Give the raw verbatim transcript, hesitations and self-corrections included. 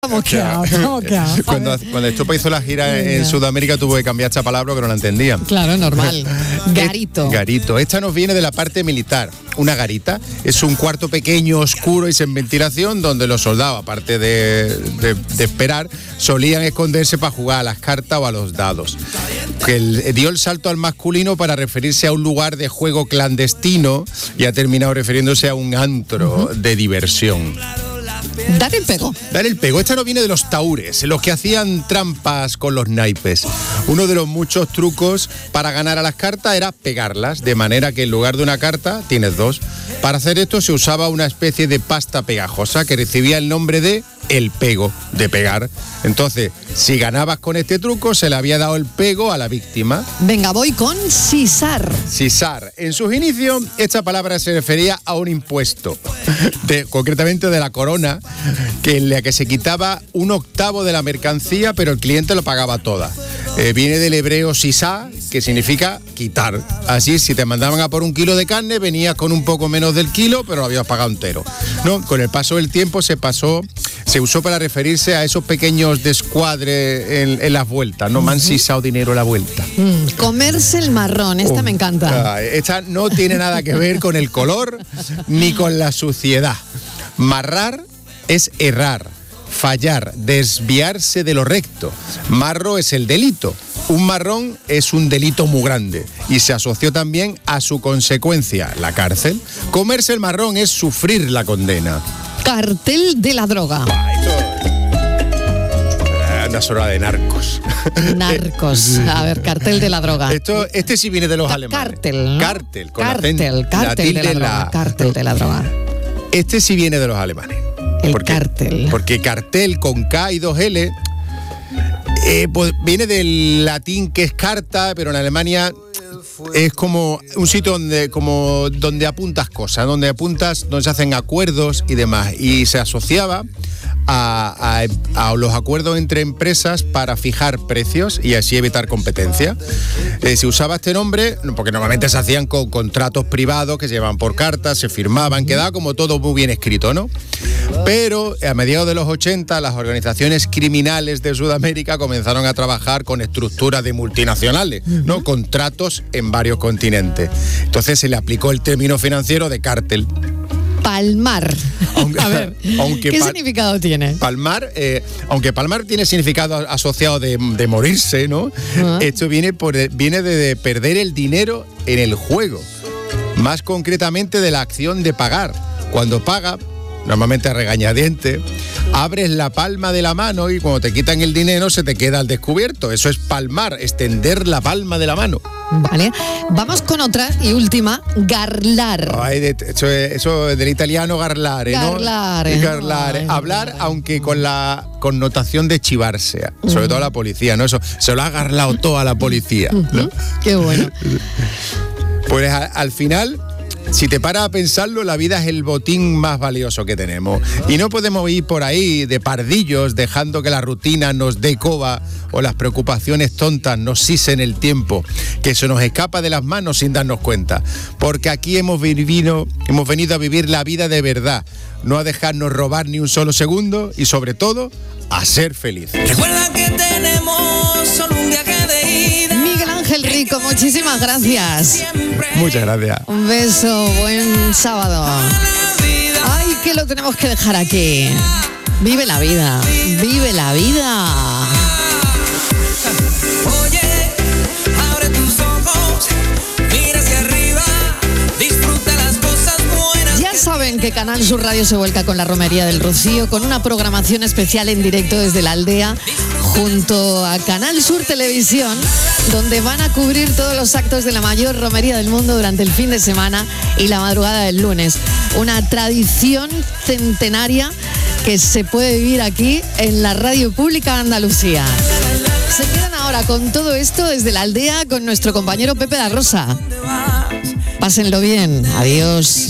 Estamos quedados, estamos quedados. Cuando, cuando Estopa hizo la gira en Sudamérica tuvo que cambiar esta palabra porque no la entendían. Claro, normal. Garito. Garito. Esta nos viene de la parte militar. Una garita es un cuarto pequeño, oscuro y sin ventilación donde los soldados, aparte de, de, de esperar, solían esconderse para jugar a las cartas o a los dados. Que el, dio el salto al masculino para referirse a un lugar de juego clandestino y ha terminado refiriéndose a un antro uh-huh. de diversión. Dar el pego. Dar el pego. Esta no viene de los taúres, los que hacían trampas con los naipes. Uno de los muchos trucos para ganar a las cartas era pegarlas, de manera que en lugar de una carta tienes dos. Para hacer esto se usaba una especie de pasta pegajosa que recibía el nombre de el pego, de pegar. Entonces, si ganabas con este truco, se le había dado el pego a la víctima. Venga, voy con sisar. Sisar. En sus inicios, esta palabra se refería a un impuesto, de, concretamente de la corona, que en la que se quitaba un octavo de la mercancía, pero el cliente lo pagaba toda. Eh, viene del hebreo sisá, que significa quitar. Así, si te mandaban a por un kilo de carne, venías con un poco menos del kilo, pero lo habías pagado entero. ¿No? Con el paso del tiempo se pasó, se usó para referirse a esos pequeños descuadres en, en las vueltas, ¿no? Me han sisado dinero a la vuelta. Mm, comerse el marrón, esta oh, me encanta. Ah, esta no tiene nada que ver con el color ni con la suciedad. Marrar es errar, fallar, desviarse de lo recto. Marro es el delito. Un marrón es un delito muy grande y se asoció también a su consecuencia, la cárcel. Comerse el marrón es sufrir la condena. Cartel de la droga. Una sola de narcos. Narcos. A ver, cartel de la droga. Esto, este sí viene de los Ca- alemanes. Cártel, ¿no? Cártel. Con Cartel, la cartel de la droga. La... Cartel de la droga. Este sí viene de los alemanes. El porque, cartel. Porque cartel con K y dos L eh, pues viene del latín que es carta, pero en Alemania es como un sitio donde, como donde apuntas cosas, donde apuntas, donde se hacen acuerdos y demás. Y se asociaba a, a, a los acuerdos entre empresas para fijar precios y así evitar competencia. Eh, se usaba este nombre porque normalmente se hacían con contratos privados que se llevaban por cartas, se firmaban, quedaba como todo muy bien escrito, ¿no? Pero a mediados de los ochenta las organizaciones criminales de Sudamérica comenzaron a trabajar con estructuras de multinacionales, ¿no? Uh-huh. Contratos en varios continentes. Entonces se le aplicó el término financiero de cártel. Palmar. Aunque, a ver, aunque ¿qué pal- significado tiene? Palmar, eh, aunque palmar tiene significado asociado de, de morirse, ¿no? Uh-huh. Esto viene, por, viene de, de perder el dinero en el juego. Más concretamente de la acción de pagar. Cuando paga, normalmente a regañadientes, abres la palma de la mano y cuando te quitan el dinero se te queda al descubierto. Eso es palmar, extender la palma de la mano. Vale, vamos con otra y última, garlar. Ay, de, eso, es, eso es del italiano garlare, ¿no? Garlare. Garlare. Ay, hablar, ay, aunque con la connotación de chivarse, sobre uh-huh. todo a la policía, ¿no? Eso se lo ha garlado toda la policía, ¿no? Uh-huh. Qué bueno. Pues a, al final, si te paras a pensarlo, la vida es el botín más valioso que tenemos. Y no podemos ir por ahí de pardillos dejando que la rutina nos dé coba o las preocupaciones tontas nos sisen el tiempo, que se nos escapa de las manos sin darnos cuenta. Porque aquí hemos vivido, hemos venido a vivir la vida de verdad, no a dejarnos robar ni un solo segundo y sobre todo, a ser felices. Recuerda que tenemos solo un viaje de ida. Miguel Ángel Rico, muchísimas gracias. Muchas gracias. Un beso, buen sábado. Ay, que lo tenemos que dejar aquí. Vive la vida, vive la vida. Oye, abre tus ojos, mira hacia arriba, disfruta las cosas buenas. Ya saben que Canal Sur Radio se vuelca con la Romería del Rocío, con una programación especial en directo desde la aldea, junto a Canal Sur Televisión, donde van a cubrir todos los actos de la mayor romería del mundo durante el fin de semana y la madrugada del lunes. Una tradición centenaria que se puede vivir aquí en la Radio Pública de Andalucía. Se quedan ahora con todo esto desde la aldea con nuestro compañero Pepe da Rosa. Pásenlo bien. Adiós.